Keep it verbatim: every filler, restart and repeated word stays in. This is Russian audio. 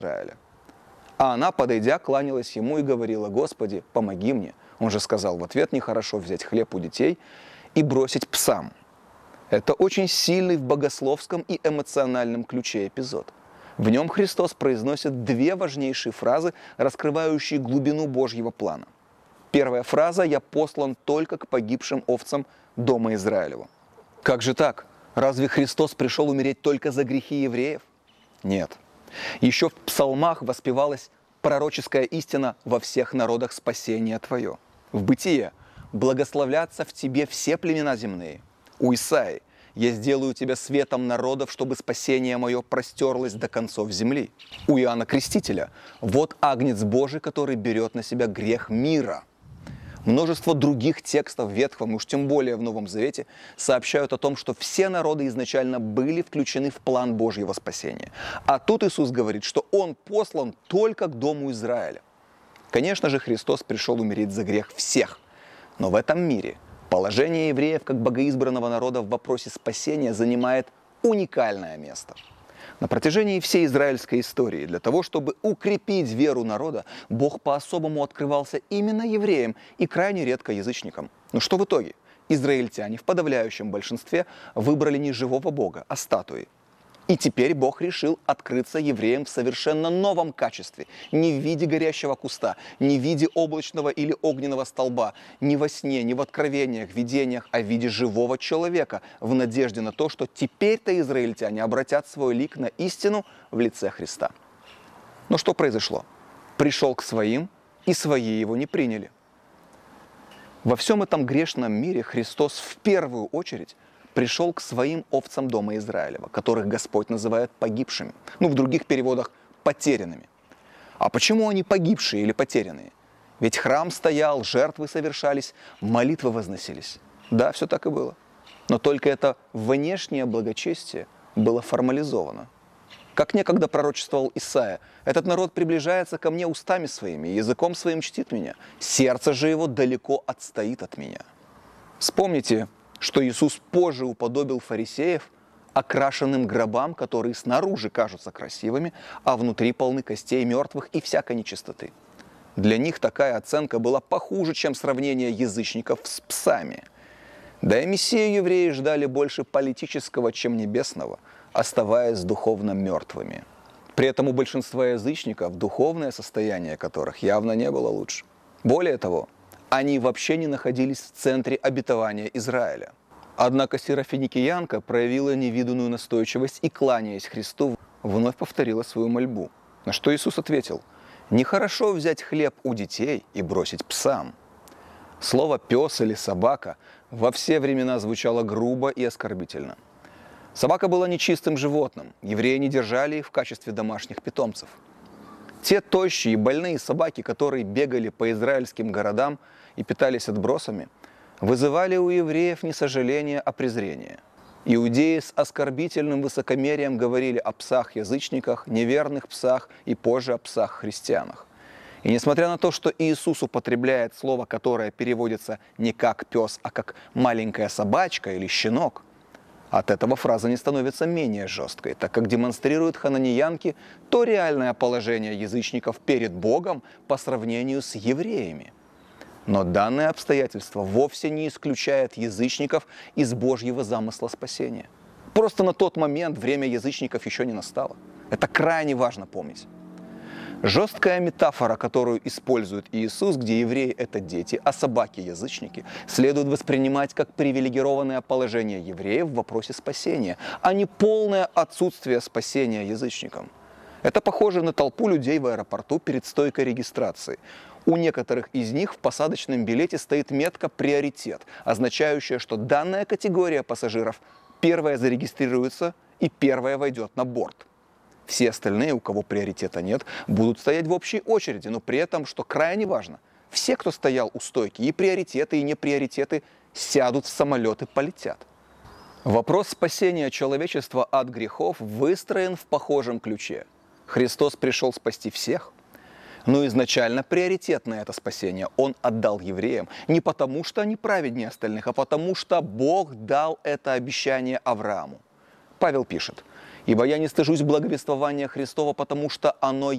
Израиля. А она, подойдя, кланялась ему и говорила: «Господи, помоги мне». Он же сказал в ответ: «Нехорошо взять хлеб у детей и бросить псам». Это очень сильный в богословском и эмоциональном ключе эпизод. В нем Христос произносит две важнейшие фразы, раскрывающие глубину Божьего плана. Первая фраза: «Я послан только к погибшим овцам дома Израилева». Как же так? Разве Христос пришел умереть только за грехи евреев? Нет. Еще в псалмах воспевалась пророческая истина: «Во всех народах спасение Твое». В Бытие: «Благословлятся в Тебе все племена земные». У Исаии: «Я сделаю тебя светом народов, чтобы спасение мое простерлось до концов земли». У Иоанна Крестителя: «Вот агнец Божий, который берет на себя грех мира». Множество других текстов в Ветхом, и уж тем более в Новом Завете, сообщают о том, что все народы изначально были включены в план Божьего спасения. А тут Иисус говорит, что Он послан только к дому Израиля. Конечно же, Христос пришел умереть за грех всех. Но в этом мире положение евреев как богоизбранного народа в вопросе спасения занимает уникальное место. На протяжении всей израильской истории для того, чтобы укрепить веру народа, Бог по-особому открывался именно евреям и крайне редко язычникам. Но что в итоге? Израильтяне в подавляющем большинстве выбрали не живого Бога, а статуи. И теперь Бог решил открыться евреям в совершенно новом качестве. Не в виде горящего куста, не в виде облачного или огненного столба, не во сне, не в откровениях, видениях, а в виде живого человека, в надежде на то, что теперь-то израильтяне обратят свой лик на истину в лице Христа. Но что произошло? Пришел к своим, и свои его не приняли. Во всем этом грешном мире Христос в первую очередь пришел к своим овцам дома Израилева, которых Господь называет погибшими. Ну, в других переводах – потерянными. А почему они погибшие или потерянные? Ведь храм стоял, жертвы совершались, молитвы возносились. Да, все так и было. Но только это внешнее благочестие было формализовано. Как некогда пророчествовал Исаия: «Этот народ приближается ко мне устами своими, языком своим чтит меня, сердце же его далеко отстоит от меня». Вспомните, что Иисус позже уподобил фарисеев окрашенным гробам, которые снаружи кажутся красивыми, а внутри полны костей мертвых и всякой нечистоты. Для них такая оценка была похуже, чем сравнение язычников с псами. Да и Мессию евреи ждали больше политического, чем небесного, оставаясь духовно мертвыми. При этом у большинства язычников духовное состояние которых явно не было лучше. Более того, они вообще не находились в центре обетования Израиля. Однако серафиникиянка проявила невиданную настойчивость и, кланяясь Христу, вновь повторила свою мольбу. На что Иисус ответил: «Нехорошо взять хлеб у детей и бросить псам». Слово «пес» или «собака» во все времена звучало грубо и оскорбительно. Собака была нечистым животным, евреи не держали их в качестве домашних питомцев. Те тощие и больные собаки, которые бегали по израильским городам и питались отбросами, вызывали у евреев не сожаление, а презрение. Иудеи с оскорбительным высокомерием говорили о псах-язычниках, неверных псах и позже о псах-христианах. И несмотря на то, что Иисус употребляет слово, которое переводится не как «пес», а как «маленькая собачка» или «щенок», от этого фраза не становится менее жесткой, так как демонстрирует хананеянке то реальное положение язычников перед Богом по сравнению с евреями. Но данное обстоятельство вовсе не исключает язычников из Божьего замысла спасения. Просто на тот момент время язычников еще не настало. Это крайне важно помнить. Жесткая метафора, которую использует Иисус, где евреи – это дети, а собаки – язычники, следует воспринимать как привилегированное положение евреев в вопросе спасения, а не полное отсутствие спасения язычникам. Это похоже на толпу людей в аэропорту перед стойкой регистрации. У некоторых из них в посадочном билете стоит метка «приоритет», означающая, что данная категория пассажиров первая зарегистрируется и первая войдет на борт. Все остальные, у кого приоритета нет, будут стоять в общей очереди, но при этом, что крайне важно, все, кто стоял у стойки, и приоритеты, и неприоритеты, сядут в самолет и полетят. Вопрос спасения человечества от грехов выстроен в похожем ключе. Христос пришел спасти всех, но изначально приоритет на это спасение Он отдал евреям не потому, что они праведнее остальных, а потому, что Бог дал это обещание Аврааму. Павел пишет: «Ибо я не стыжусь благовествования Христова, потому что оно